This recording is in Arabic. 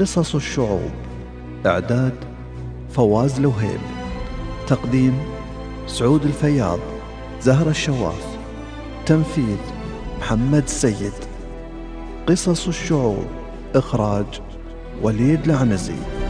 قصص الشعوب. إعداد فواز لوهيب. تقديم سعود الفياض، زهرة الشواف. تنفيذ محمد السيد. قصص الشعوب. إخراج وليد العنزي.